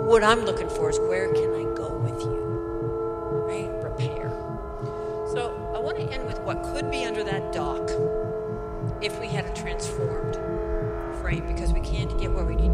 what I'm looking for is where can I go with you, right? Repair. So I want to end with what could be under that dock if we had a transformed frame, because we can't get where we need